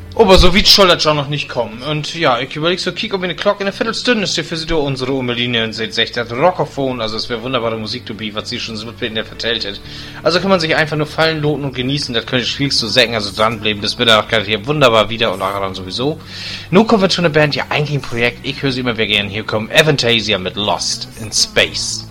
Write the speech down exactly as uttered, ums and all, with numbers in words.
Aber so weit soll das schon noch nicht kommen. Und ja, ich überlege so, kiek, ob in der Glock in der Viertelstunde ist, für sie durch unsere Umlinie und seht, sagt das Rockophon, also es wäre wunderbare Musik, du wie, was sie schon so mit in der vertellt hat. Also kann man sich einfach nur fallen, loten und genießen, das könnte ich schwierigst zu sagen, also dranbleiben, bis Mittag kann hier wunderbar wieder und nachher dann sowieso. Nun kommt schon eine Band, ja eigentlich ein Projekt, ich höre sie immer wieder gerne, hier kommen Avantasia mit Lost in Space.